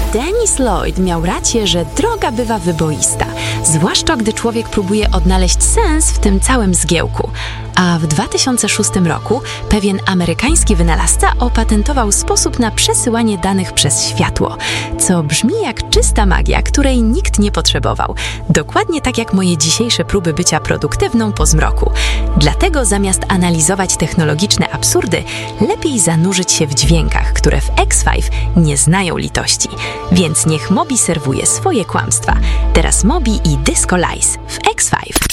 Dennis Lloyd miał rację, że droga bywa wyboista, zwłaszcza gdy człowiek próbuje odnaleźć sens w tym całym zgiełku. A w 2006 roku pewien amerykański wynalazca opatentował sposób na przesyłanie danych przez światło, co brzmi jak czysta magia, której nikt nie potrzebował. Dokładnie tak jak moje dzisiejsze próby bycia produktywną po zmroku. Dlatego zamiast analizować technologiczne absurdy, lepiej zanurzyć się w dźwiękach, które w X5 nie znają litości. Więc niech Mobi serwuje swoje kłamstwa. Teraz Mobi i Disco Lice w X5.